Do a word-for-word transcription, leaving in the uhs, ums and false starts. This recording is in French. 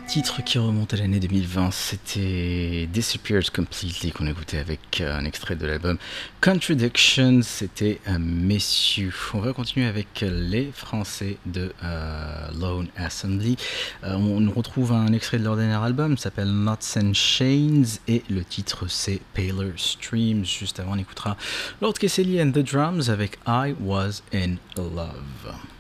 Titre qui remonte à l'année deux mille vingt, c'était Disappears Completely qu'on écoutait avec un extrait de l'album Contradictions, c'était euh, Messieurs. On va continuer avec les Français de euh, Lone Assembly. Euh, on retrouve un extrait de leur dernier album, s'appelle Knots and Chains et le titre c'est Paler Streams. Juste avant on écoutera Lord Kesseley and the Drums avec I Was in Love.